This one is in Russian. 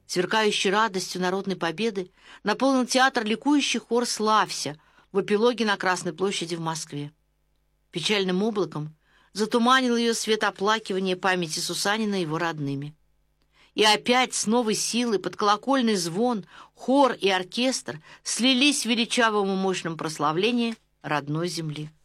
Сверкающий радостью народной победы, наполнил театр ликующий хор «Славься» в эпилоге на Красной площади в Москве. Печальным облаком затуманил ее свет оплакивания памяти Сусанина и его родными. И опять с новой силой под колокольный звон хор и оркестр слились в величавом и мощном прославлении родной земли.